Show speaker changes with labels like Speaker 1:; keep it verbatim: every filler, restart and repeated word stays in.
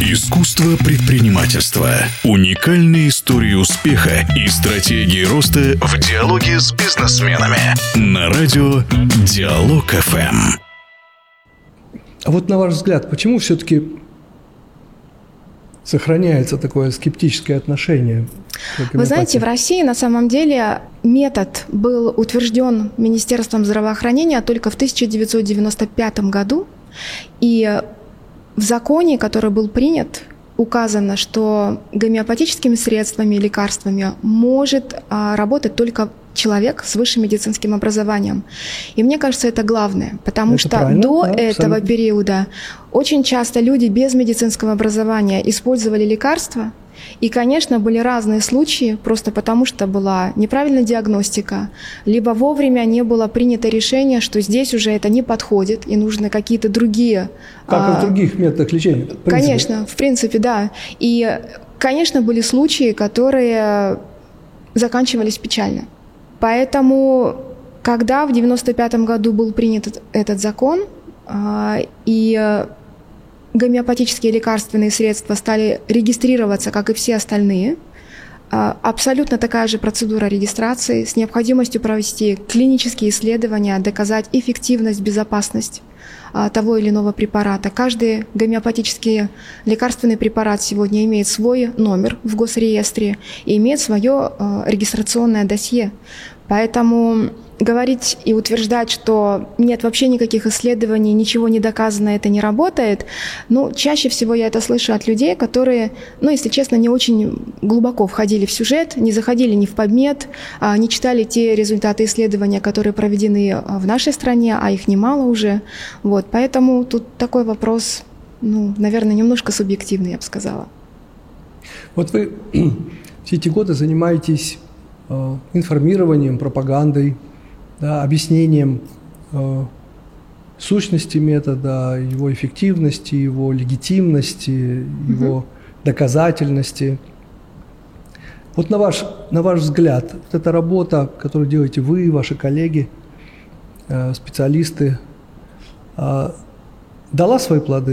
Speaker 1: Искусство предпринимательства. Уникальные истории успеха и стратегии роста в диалоге с бизнесменами. На радио Диалог эф эм.
Speaker 2: А вот на ваш взгляд, почему все-таки сохраняется такое скептическое отношение?
Speaker 3: Вы знаете, в России на самом деле метод был утвержден Министерством здравоохранения только в тысяча девятьсот девяносто пятом году. И в законе, который был принят, указано, что гомеопатическими средствами и лекарствами может а, работать только человек с высшим медицинским образованием. И мне кажется, это главное, потому это что до да, этого абсолютно. периода очень часто люди без медицинского образования использовали лекарства. И, конечно, были разные случаи, просто потому что была неправильная диагностика, либо вовремя не было принято решение, что здесь уже это не подходит, и нужны какие-то другие...
Speaker 2: Как
Speaker 3: а...
Speaker 2: и в других методах лечения? В
Speaker 3: конечно, в принципе, да. И, конечно, были случаи, которые заканчивались печально. Поэтому, когда в девяносто пятом году был принят этот закон, а, и... гомеопатические лекарственные средства стали регистрироваться, как и все остальные. Абсолютно такая же процедура регистрации с необходимостью провести клинические исследования, доказать эффективность, безопасность того или иного препарата. Каждый гомеопатический лекарственный препарат сегодня имеет свой номер в госреестре и имеет свое регистрационное досье. Поэтому говорить и утверждать, что нет вообще никаких исследований, ничего не доказано, это не работает, ну, чаще всего я это слышу от людей, которые, ну, если честно, не очень глубоко входили в сюжет, не заходили ни в PubMed, не читали те результаты исследования, которые проведены в нашей стране, а их немало уже. Вот, поэтому тут такой вопрос, ну, наверное, немножко субъективный, я бы сказала.
Speaker 2: Вот вы все эти годы занимаетесь э, информированием, пропагандой, да, объяснением э, сущности метода, его эффективности, его легитимности, mm-hmm. его доказательности. Вот на ваш, на ваш взгляд, вот эта работа, которую делаете вы, ваши коллеги, э, специалисты, э, дала свои плоды?